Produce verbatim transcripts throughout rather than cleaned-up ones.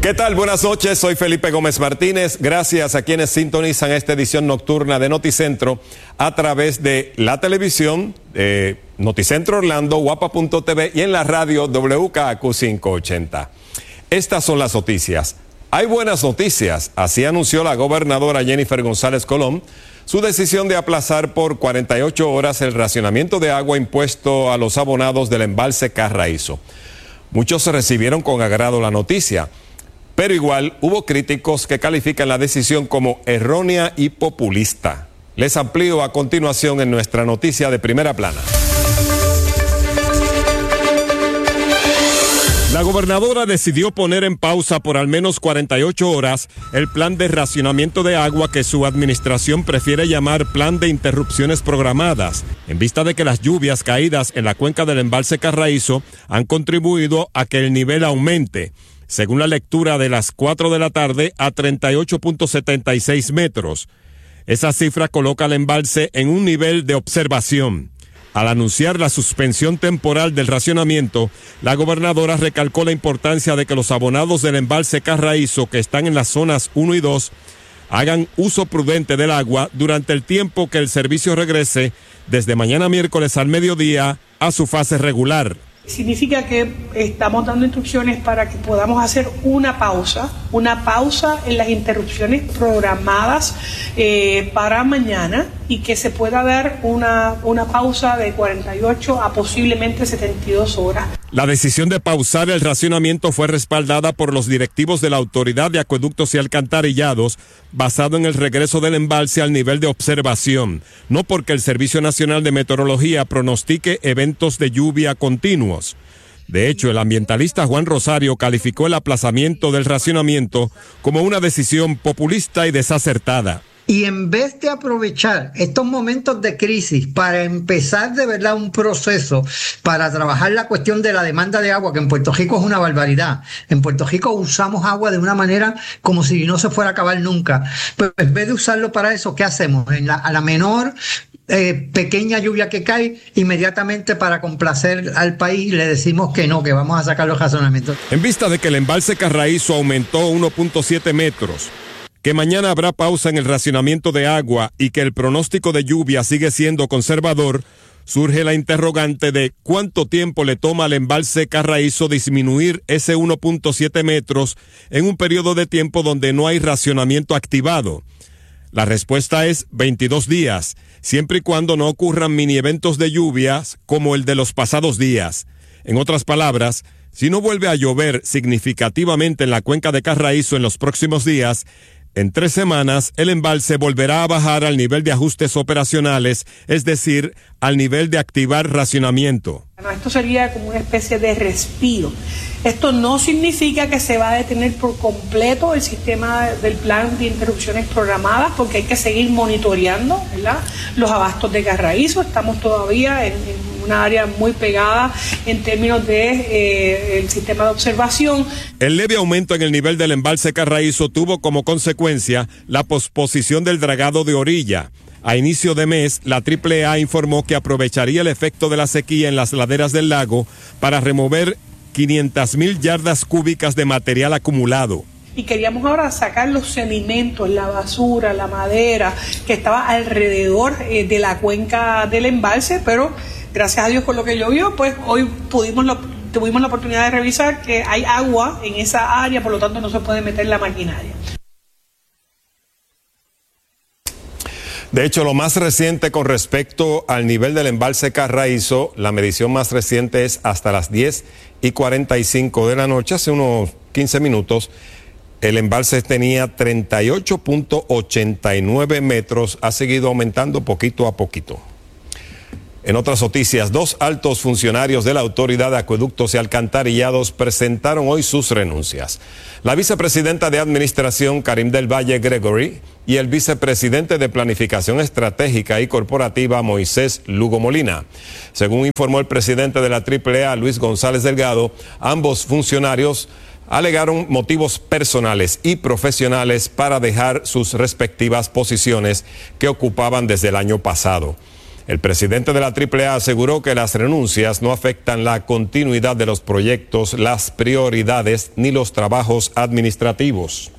¿Qué tal? Buenas noches, soy Felipe Gómez Martínez. Gracias a quienes sintonizan esta edición nocturna de Noticentro a través de la televisión, eh, Noticentro Orlando, guapa punto t v y en la radio W K A Q quinientos ochenta. Estas son las noticias. Hay buenas noticias, así anunció la gobernadora Jennifer González Colón su decisión de aplazar por cuarenta y ocho horas el racionamiento de agua impuesto a los abonados del embalse Carraízo. Muchos recibieron con agrado la noticia, pero igual hubo críticos que califican la decisión como errónea y populista. Les amplío a continuación en nuestra noticia de primera plana. La gobernadora decidió poner en pausa por al menos cuarenta y ocho horas el plan de racionamiento de agua que su administración prefiere llamar plan de interrupciones programadas, en vista de que las lluvias caídas en la cuenca del embalse Carraízo han contribuido a que el nivel aumente, según la lectura de las cuatro de la tarde, a treinta y ocho punto setenta y seis metros. Esa cifra coloca al embalse en un nivel de observación. Al anunciar la suspensión temporal del racionamiento, la gobernadora recalcó la importancia de que los abonados del embalse Carraízo que están en las zonas uno y dos hagan uso prudente del agua durante el tiempo que el servicio regrese desde mañana miércoles al mediodía a su fase regular. Significa que estamos dando instrucciones para que podamos hacer una pausa, una pausa en las interrupciones programadas eh, para mañana y que se pueda dar una, una pausa de cuarenta y ocho a posiblemente setenta y dos horas. La decisión de pausar el racionamiento fue respaldada por los directivos de la Autoridad de Acueductos y Alcantarillados, basado en el regreso del embalse al nivel de observación, no porque el Servicio Nacional de Meteorología pronostique eventos de lluvia continuos. De hecho, el ambientalista Juan Rosario calificó el aplazamiento del racionamiento como una decisión populista y desacertada. Y en vez de aprovechar estos momentos de crisis para empezar de verdad un proceso para trabajar la cuestión de la demanda de agua, que en Puerto Rico es una barbaridad. En Puerto Rico usamos agua de una manera como si no se fuera a acabar nunca. Pues en vez de usarlo para eso, ¿qué hacemos? En la, a la menor eh, pequeña lluvia que cae, inmediatamente para complacer al país le decimos que no, que vamos a sacar los razonamientos. En vista de que el embalse Carraízo aumentó uno punto siete metros, que mañana habrá pausa en el racionamiento de agua y que el pronóstico de lluvia sigue siendo conservador, surge la interrogante de cuánto tiempo le toma al embalse Carraízo disminuir ese uno punto siete metros en un periodo de tiempo donde no hay racionamiento activado. La respuesta es veintidós días, siempre y cuando no ocurran mini eventos de lluvias como el de los pasados días. En otras palabras, si no vuelve a llover significativamente en la cuenca de Carraízo en los próximos días, en tres semanas, el embalse volverá a bajar al nivel de ajustes operacionales, es decir, al nivel de activar racionamiento. Bueno, esto sería como una especie de respiro. Esto no significa que se va a detener por completo el sistema del plan de interrupciones programadas, porque hay que seguir monitoreando, ¿verdad?, los abastos de Carraízo. Estamos todavía en, en una área muy pegada en términos de eh, el sistema de observación. El leve aumento en el nivel del embalse Carraízo tuvo como consecuencia la posposición del dragado de orilla. A inicio de mes, la triple A informó que aprovecharía el efecto de la sequía en las laderas del lago para remover quinientas mil yardas cúbicas de material acumulado. Y queríamos ahora sacar los sedimentos, la basura, la madera que estaba alrededor eh, de la cuenca del embalse, pero gracias a Dios con lo que llovió, pues hoy pudimos lo, tuvimos la oportunidad de revisar que hay agua en esa área, por lo tanto no se puede meter la maquinaria. De hecho, lo más reciente con respecto al nivel del embalse Carraízo, la medición más reciente es hasta las diez y cuarenta y cinco de la noche, hace unos quince minutos. El embalse tenía treinta y ocho punto ochenta y nueve metros, ha seguido aumentando poquito a poquito. En otras noticias, dos altos funcionarios de la Autoridad de Acueductos y Alcantarillados presentaron hoy sus renuncias. La vicepresidenta de Administración, Karim del Valle Gregory, y el vicepresidente de Planificación Estratégica y Corporativa, Moisés Lugo Molina. Según informó el presidente de la triple A, Luis González Delgado, ambos funcionarios alegaron motivos personales y profesionales para dejar sus respectivas posiciones que ocupaban desde el año pasado. El presidente de la triple A aseguró que las renuncias no afectan la continuidad de los proyectos, las prioridades ni los trabajos administrativos.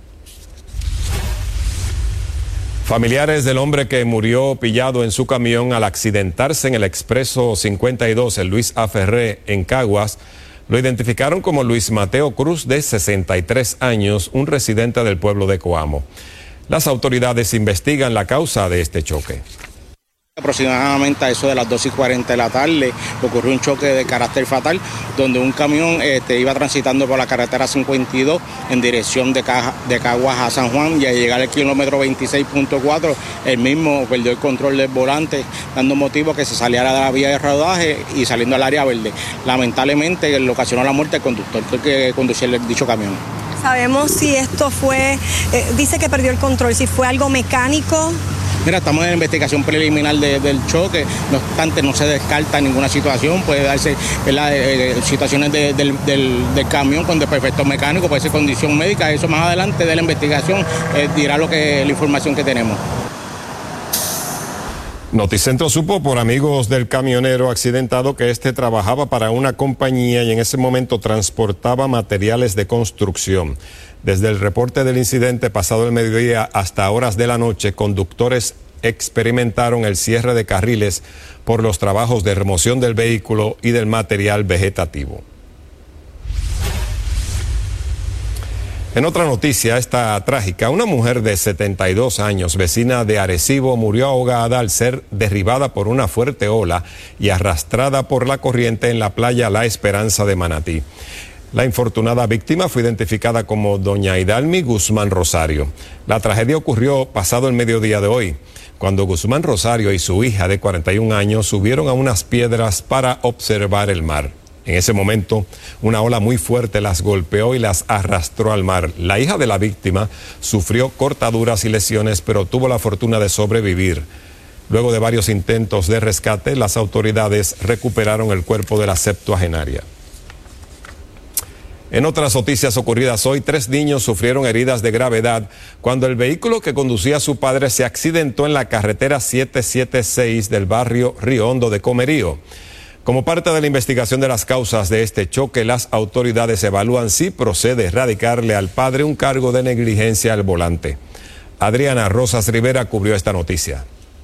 Familiares del hombre que murió pillado en su camión al accidentarse en el expreso cincuenta y dos, el Luis A. Ferré, en Caguas, lo identificaron como Luis Mateo Cruz, de sesenta y tres años, un residente del pueblo de Coamo. Las autoridades investigan la causa de este choque. Aproximadamente a eso de las dos y cuarenta de la tarde ocurrió un choque de carácter fatal donde un camión este, iba transitando por la carretera cincuenta y dos en dirección de, Caja, de Caguas a San Juan, y al llegar al kilómetro veintiséis punto cuatro el mismo perdió el control del volante, dando motivo a que se saliera de la vía de rodaje y saliendo al área verde. Lamentablemente le ocasionó la muerte al conductor que conducía el dicho camión. ¿Sabemos si esto fue, eh, dice que perdió el control, si fue algo mecánico? Mira, estamos en la investigación preliminar de, del choque, no obstante no se descarta ninguna situación, puede darse eh, situaciones de, del, del, del camión con desperfectos mecánicos, puede ser condición médica, eso más adelante de la investigación eh, dirá lo que la información que tenemos. Noticentro supo por amigos del camionero accidentado que este trabajaba para una compañía y en ese momento transportaba materiales de construcción. Desde el reporte del incidente pasado el mediodía hasta horas de la noche, conductores experimentaron el cierre de carriles por los trabajos de remoción del vehículo y del material vegetativo. En otra noticia, esta trágica, una mujer de setenta y dos años, vecina de Arecibo, murió ahogada al ser derribada por una fuerte ola y arrastrada por la corriente en la playa La Esperanza de Manatí. La infortunada víctima fue identificada como doña Idalmi Guzmán Rosario. La tragedia ocurrió pasado el mediodía de hoy, cuando Guzmán Rosario y su hija de cuarenta y un años subieron a unas piedras para observar el mar. En ese momento, una ola muy fuerte las golpeó y las arrastró al mar. La hija de la víctima sufrió cortaduras y lesiones, pero tuvo la fortuna de sobrevivir. Luego de varios intentos de rescate, las autoridades recuperaron el cuerpo de la septuagenaria. En otras noticias ocurridas hoy, tres niños sufrieron heridas de gravedad cuando el vehículo que conducía a su padre se accidentó en la carretera setecientos setenta y seis del barrio Río Hondo de Comerío. Como parte de la investigación de las causas de este choque, las autoridades evalúan si procede erradicarle al padre un cargo de negligencia al volante. Adriana Rosas Rivera cubrió esta noticia.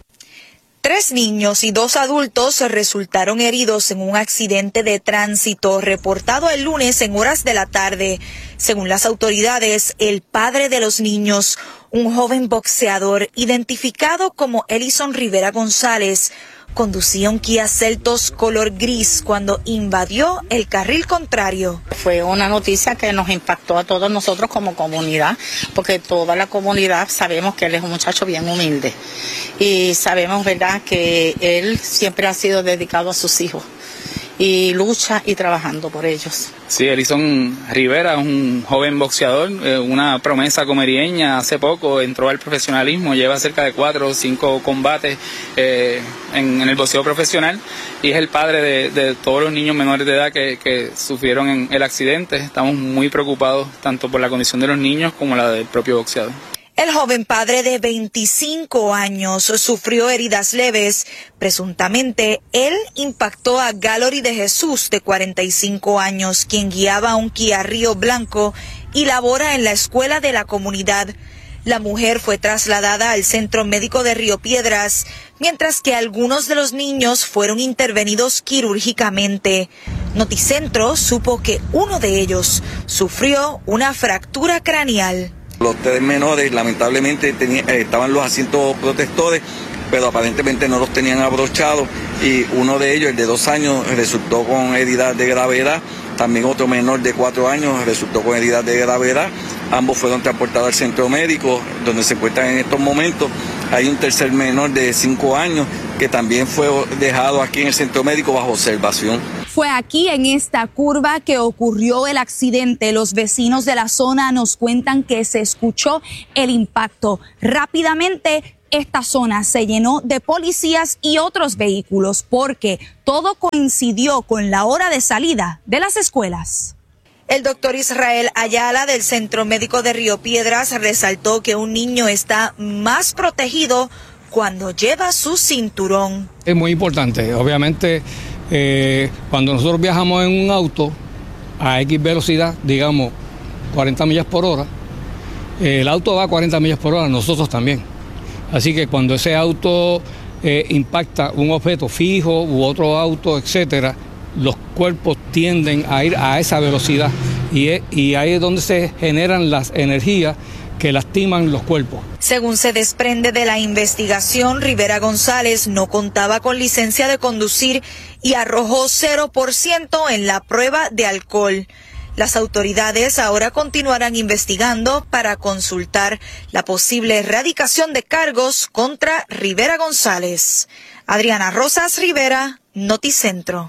Tres niños y dos adultos resultaron heridos en un accidente de tránsito reportado el lunes en horas de la tarde. Según las autoridades, el padre de los niños, un joven boxeador identificado como Elison Rivera González, conducía un Kia Seltos color gris cuando invadió el carril contrario. Fue una noticia que nos impactó a todos nosotros como comunidad, porque toda la comunidad sabemos que él es un muchacho bien humilde y sabemos, verdad, que él siempre ha sido dedicado a sus hijos y lucha y trabajando por ellos. Sí, Elison Rivera, un joven boxeador, eh, una promesa comerieña, hace poco entró al profesionalismo, lleva cerca de cuatro o cinco combates eh, en, en el boxeo profesional y es el padre de, de todos los niños menores de edad que, que sufrieron en el accidente. Estamos muy preocupados tanto por la condición de los niños como la del propio boxeador. El joven padre de veinticinco años sufrió heridas leves. Presuntamente, él impactó a Gallery de Jesús, de cuarenta y cinco años, quien guiaba un Kia Río Blanco y labora en la escuela de la comunidad. La mujer fue trasladada al Centro Médico de Río Piedras, mientras que algunos de los niños fueron intervenidos quirúrgicamente. Noticentro supo que uno de ellos sufrió una fractura craneal. Los tres menores lamentablemente tenía, eh, estaban los asientos protectores, pero aparentemente no los tenían abrochados y uno de ellos, el de dos años, resultó con heridas de gravedad. También otro menor de cuatro años resultó con heridas de gravedad. Ambos fueron transportados al centro médico donde se encuentran en estos momentos. Hay un tercer menor de cinco años que también fue dejado aquí en el centro médico bajo observación. Fue aquí en esta curva que ocurrió el accidente. Los vecinos de la zona nos cuentan que se escuchó el impacto. Rápidamente esta zona se llenó de policías y otros vehículos porque todo coincidió con la hora de salida de las escuelas. El doctor Israel Ayala del Centro Médico de Río Piedras resaltó que un niño está más protegido cuando lleva su cinturón. Es muy importante. Obviamente, eh, cuando nosotros viajamos en un auto a X velocidad, digamos cuarenta millas por hora, eh, el auto va a cuarenta millas por hora, nosotros también. Así que cuando ese auto eh, impacta un objeto fijo u otro auto, etcétera, los cuerpos tienden a ir a esa velocidad y, es, y ahí es donde se generan las energías que lastiman los cuerpos. Según se desprende de la investigación, Rivera González no contaba con licencia de conducir y arrojó cero por ciento en la prueba de alcohol. Las autoridades ahora continuarán investigando para consultar la posible erradicación de cargos contra Rivera González. Adriana Rosas Rivera, Noticentro.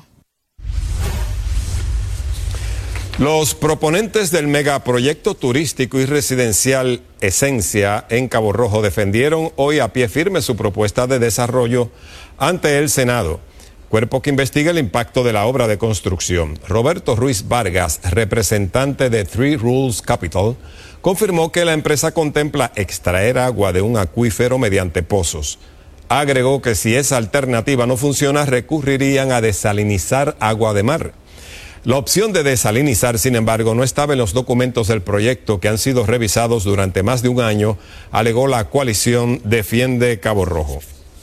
Los proponentes del megaproyecto turístico y residencial Esencia en Cabo Rojo defendieron hoy a pie firme su propuesta de desarrollo ante el Senado, cuerpo que investiga el impacto de la obra de construcción. Roberto Ruiz Vargas, representante de Three Rules Capital, confirmó que la empresa contempla extraer agua de un acuífero mediante pozos. Agregó que si esa alternativa no funciona, recurrirían a desalinizar agua de mar. La opción de desalinizar, sin embargo, no estaba en los documentos del proyecto que han sido revisados durante más de un año, alegó la coalición Defiende Cabo Rojo.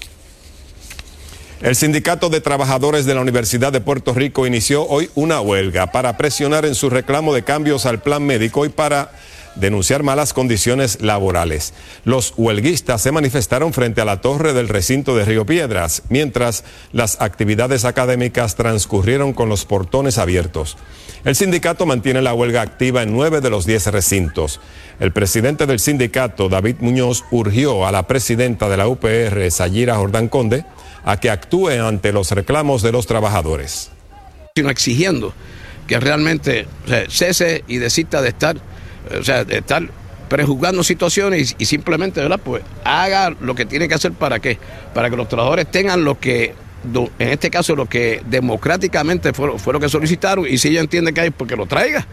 El Sindicato de Trabajadores de la Universidad de Puerto Rico inició hoy una huelga para presionar en su reclamo de cambios al plan médico y para denunciar malas condiciones laborales. Los huelguistas se manifestaron frente a la torre del recinto de Río Piedras, mientras las actividades académicas transcurrieron con los portones abiertos. El sindicato mantiene la huelga activa en nueve de los diez recintos. El presidente del sindicato, David Muñoz, urgió a la presidenta de la U P R, Sayira Jordán Conde, a que actúe ante los reclamos de los trabajadores. Sino exigiendo que realmente o sea, cese y desista de estar, o sea, de estar prejuzgando situaciones y, y simplemente, ¿verdad? Pues haga lo que tiene que hacer para qué, para que los trabajadores tengan lo que, en este caso, lo que democráticamente fue, fue lo que solicitaron, y si ella entiende que hay, pues que lo traiga.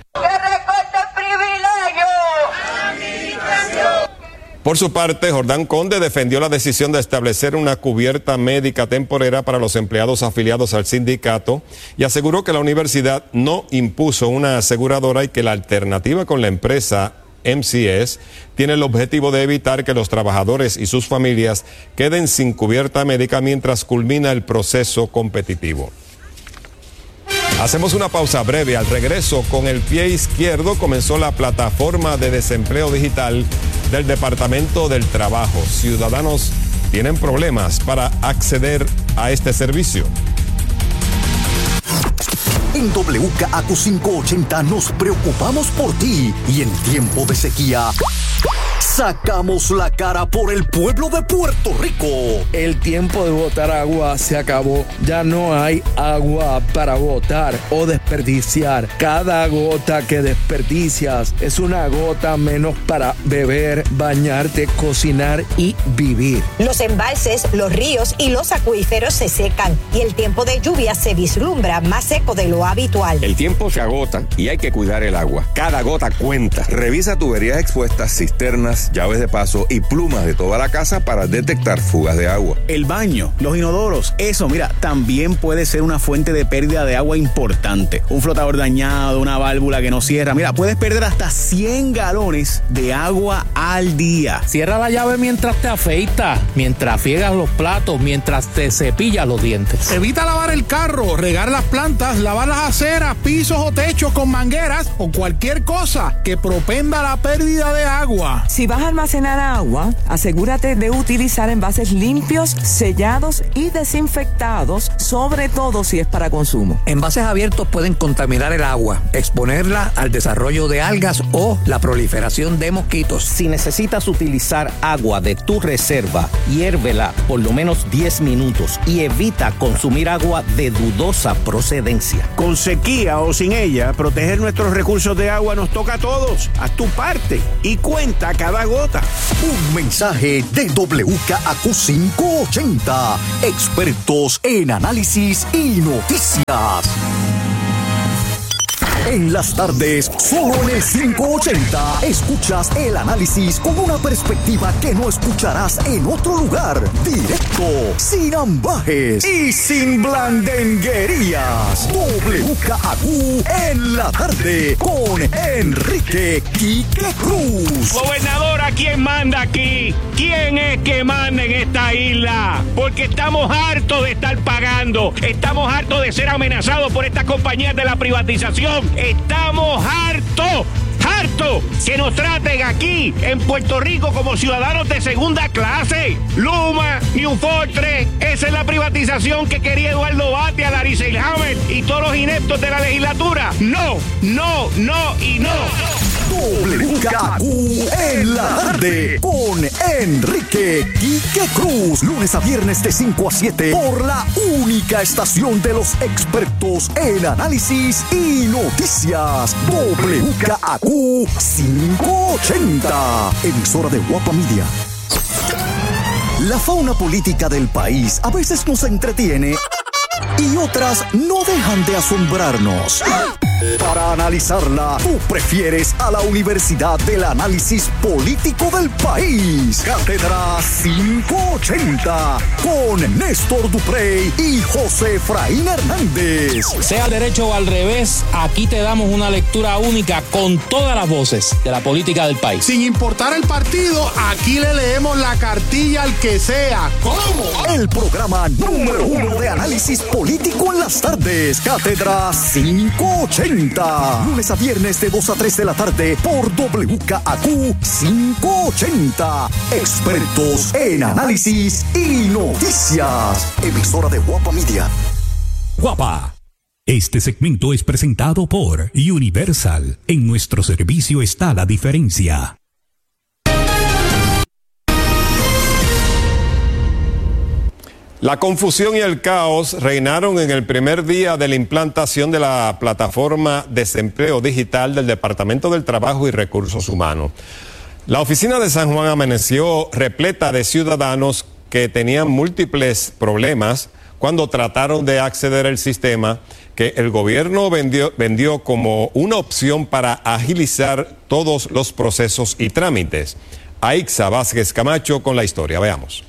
Por su parte, Jordán Conde defendió la decisión de establecer una cubierta médica temporera para los empleados afiliados al sindicato y aseguró que la universidad no impuso una aseguradora y que la alternativa con la empresa M C S tiene el objetivo de evitar que los trabajadores y sus familias queden sin cubierta médica mientras culmina el proceso competitivo. Hacemos una pausa breve. Al regreso, con el pie izquierdo comenzó la plataforma de desempleo digital del Departamento del Trabajo. Ciudadanos tienen problemas para acceder a este servicio. En W K A Q quinientos ochenta nos preocupamos por ti y en tiempo de sequía sacamos la cara por el pueblo de Puerto Rico. El tiempo de botar agua se acabó. Ya no hay agua para botar o desperdiciar. Cada gota que desperdicias es una gota menos para beber, bañarte, cocinar y vivir. Los embalses, los ríos y los acuíferos se secan y el tiempo de lluvia se vislumbra más seco de lo habitual. El tiempo se agota y hay que cuidar el agua. Cada gota cuenta. Revisa tuberías expuestas, cisternas, llaves de paso y plumas de toda la casa para detectar fugas de agua. El baño, los inodoros, eso, mira, también puede ser una fuente de pérdida de agua importante. Un flotador dañado, una válvula que no cierra, mira, puedes perder hasta cien galones de agua al día. Cierra la llave mientras te afeitas, mientras friegas los platos, mientras te cepillas los dientes. Evita lavar el carro, regar las plantas, lavar las aceras, pisos o techos con mangueras o cualquier cosa que propenda la pérdida de agua. Si vas a almacenar agua, asegúrate de utilizar envases limpios, sellados y desinfectados, sobre todo si es para consumo. Envases abiertos pueden contaminar el agua, exponerla al desarrollo de algas o la proliferación de mosquitos. Si necesitas utilizar agua de tu reserva, hiérvela por lo menos diez minutos y evita consumir agua de dudosa procedencia. Con sequía o sin ella, proteger nuestros recursos de agua nos toca a todos. Haz tu parte y cuenta cada gota. Un mensaje de W K A Q quinientos ochenta, expertos en análisis y noticias. En las tardes, solo en el quinientos ochenta, escuchas el análisis con una perspectiva que no escucharás en otro lugar. Directo, sin ambajes y sin blandenguerías. W K A Q en la tarde con Enrique Quique Cruz. Gobernadora, ¿quién manda aquí? ¿Quién es que manda en esta isla? Porque estamos hartos de estar pagando. Estamos hartos de ser amenazados por estas compañías de la privatización. Estamos hartos. ¡Harto! Que nos traten aquí, en Puerto Rico, como ciudadanos de segunda clase. Luma, New Fortress, esa es la privatización que quería Eduardo Batia, Larry Selhammer y todos los ineptos de la legislatura. No, no, no y no. W K A Q en la tarde con Enrique Quique Cruz. Lunes a viernes de cinco a siete por la única estación de los expertos en análisis y noticias. W K A Q quinientos ochenta, emisora de Guapa Media. La fauna política del país a veces nos entretiene y otras no dejan de asombrarnos. Para analizarla, tú prefieres a la Universidad del Análisis Político del País. Cátedra quinientos ochenta con Néstor Duprey y José Efraín Hernández. Sea al derecho o al revés, aquí te damos una lectura única con todas las voces de la política del país. Sin importar el partido, aquí le leemos la cartilla al que sea. ¿Cómo? El programa número uno de análisis político en las tardes. Cátedra quinientos ochenta. Lunes a viernes de dos a tres de la tarde por W K A Q quinientos ochenta. Expertos en análisis y noticias. Emisora de Guapa Media. Guapa. Este segmento es presentado por Universal. En nuestro servicio está la diferencia. La confusión y el caos reinaron en el primer día de la implantación de la plataforma Desempleo Digital del Departamento del Trabajo y Recursos Humanos. La oficina de San Juan amaneció repleta de ciudadanos que tenían múltiples problemas cuando trataron de acceder al sistema que el gobierno vendió, vendió como una opción para agilizar todos los procesos y trámites. Aixa Vázquez Camacho con la historia, veamos.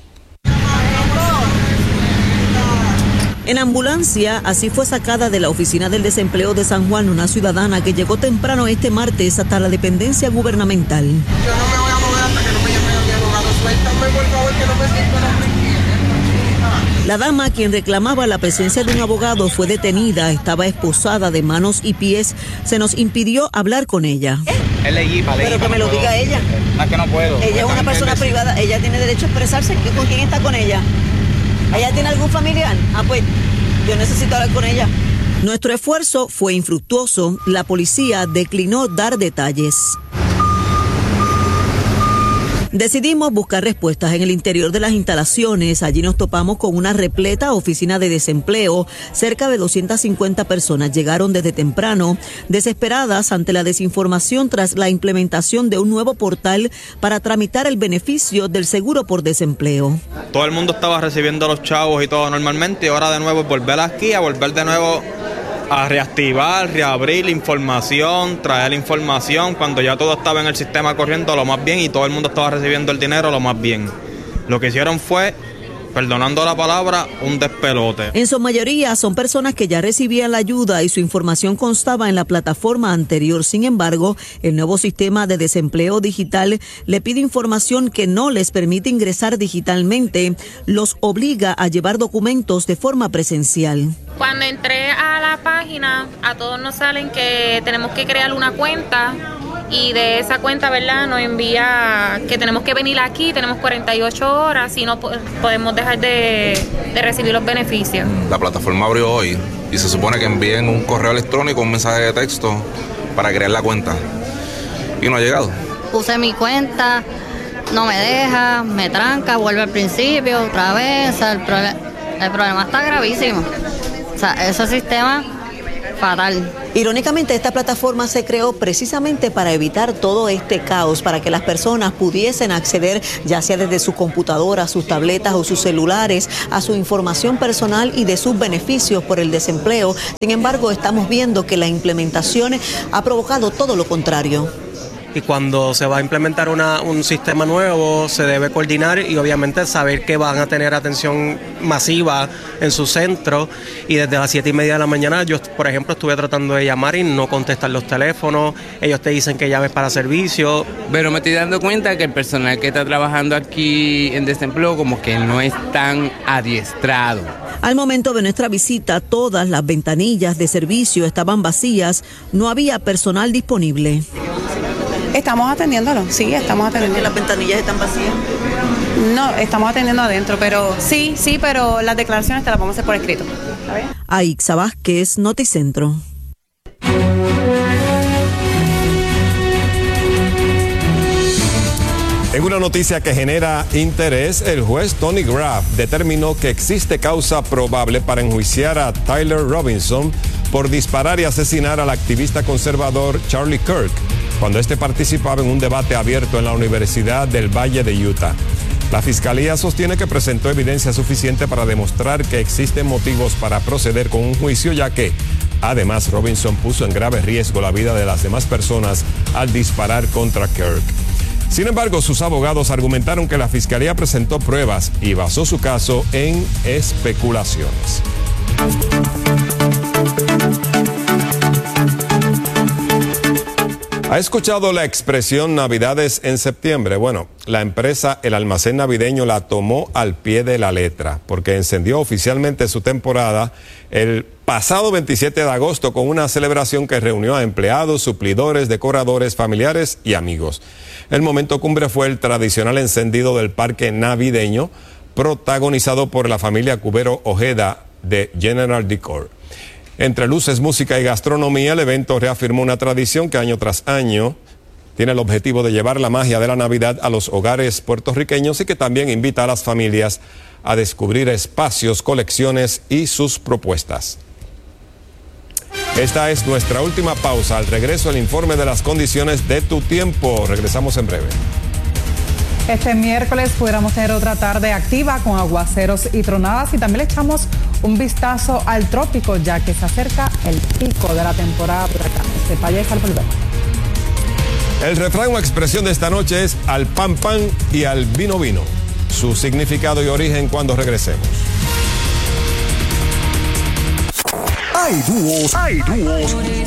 En ambulancia, así fue sacada de la oficina del desempleo de San Juan una ciudadana que llegó temprano este martes hasta la dependencia gubernamental. Yo no me voy a mover hasta que no me llame mi abogado. Suéltame, por favor, que no me siento en la La dama, quien reclamaba la presencia de un abogado, fue detenida. Estaba esposada de manos y pies. Se nos impidió hablar con ella. Es ley, para Pero que me lo diga ella. Es que no puedo. Ella es una persona privada. Ella tiene derecho a expresarse. ¿Con quién está con ella? ¿Ella tiene algún familiar? Ah, pues yo necesito hablar con ella. Nuestro esfuerzo fue infructuoso. La policía declinó dar detalles. Decidimos buscar respuestas en el interior de las instalaciones. Allí nos topamos con una repleta oficina de desempleo. Cerca de doscientas cincuenta personas llegaron desde temprano, desesperadas ante la desinformación tras la implementación de un nuevo portal para tramitar el beneficio del seguro por desempleo. Todo el mundo estaba recibiendo los chavos y todo normalmente, y ahora de nuevo volver aquí, a volver de nuevo a reactivar, reabrir la información, traer información, cuando ya todo estaba en el sistema corriendo lo más bien y todo el mundo estaba recibiendo el dinero lo más bien. Lo que hicieron fue, perdonando la palabra, un despelote. En su mayoría son personas que ya recibían la ayuda y su información constaba en la plataforma anterior. Sin embargo, el nuevo sistema de desempleo digital le pide información que no les permite ingresar digitalmente, los obliga a llevar documentos de forma presencial. Cuando entré a la página, a todos nos salen que tenemos que crear una cuenta y de esa cuenta, ¿verdad?, nos envía que tenemos que venir aquí, tenemos cuarenta y ocho horas y no podemos dejar de, de recibir los beneficios. La plataforma abrió hoy y se supone que envíen un correo electrónico, un mensaje de texto para crear la cuenta y no ha llegado. Puse mi cuenta, no me deja, me tranca, vuelve al principio, otra vez, el, prole- el problema está gravísimo. O sea, ese sistema fatal. Irónicamente, esta plataforma se creó precisamente para evitar todo este caos, para que las personas pudiesen acceder, ya sea desde su computadora, sus tabletas o sus celulares, a su información personal y de sus beneficios por el desempleo. Sin embargo, estamos viendo que la implementación ha provocado todo lo contrario. Y cuando se va a implementar una, un sistema nuevo, se debe coordinar y obviamente saber que van a tener atención masiva en su centro. Y desde las siete y media de la mañana, yo, por ejemplo, estuve tratando de llamar y no contestar los teléfonos. Ellos te dicen que llames para servicio. Pero me estoy dando cuenta que el personal que está trabajando aquí en desempleo como que no es tan adiestrado. Al momento de nuestra visita, todas las ventanillas de servicio estaban vacías, no había personal disponible. Estamos atendiéndolo, sí, estamos atendiendo. ¿Las ventanillas están vacías? No, estamos atendiendo adentro, pero sí, sí, pero las declaraciones te las vamos a hacer por escrito. ¿Está bien? Aixa Vázquez, Noticentro. En una noticia que genera interés, el juez Tony Graff determinó que existe causa probable para enjuiciar a Tyler Robinson por disparar y asesinar al activista conservador Charlie Kirk cuando este participaba en un debate abierto en la Universidad del Valle de Utah. La fiscalía sostiene que presentó evidencia suficiente para demostrar que existen motivos para proceder con un juicio, ya que, además, Robinson puso en grave riesgo la vida de las demás personas al disparar contra Kirk. Sin embargo, sus abogados argumentaron que la fiscalía presentó pruebas y basó su caso en especulaciones. ¿Ha escuchado la expresión Navidades en septiembre? Bueno, la empresa El Almacén Navideño la tomó al pie de la letra, porque encendió oficialmente su temporada el pasado veintisiete de agosto con una celebración que reunió a empleados, suplidores, decoradores, familiares y amigos. El momento cumbre fue el tradicional encendido del parque navideño, protagonizado por la familia Cubero Ojeda de General Decor. Entre luces, música y gastronomía, el evento reafirmó una tradición que año tras año tiene el objetivo de llevar la magia de la Navidad a los hogares puertorriqueños y que también invita a las familias a descubrir espacios, colecciones y sus propuestas. Esta es nuestra última pausa. Al regreso, el informe de las condiciones de tu tiempo. Regresamos en breve. Este miércoles pudiéramos tener otra tarde activa con aguaceros y tronadas y también le echamos un vistazo al trópico ya que se acerca el pico de la temporada de huracanes. De Payés al volver. El refrán o expresión de esta noche es al pan pan y al vino vino. Su significado y origen cuando regresemos. Hay dúos, hay dúos